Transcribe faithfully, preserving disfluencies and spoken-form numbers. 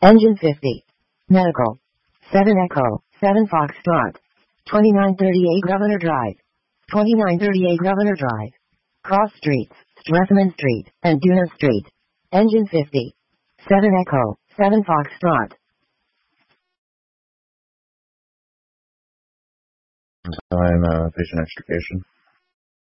Engine fifty. Medical. seven Echo, seven Foxtrot. twenty-nine thirty-eight Governor Drive. twenty-nine thirty-eight Governor Drive. Cross Streets, Stresemann Street, and Duna Street. Engine fifty. seven Echo, seven Foxtrot. Time, uh, patient extrication.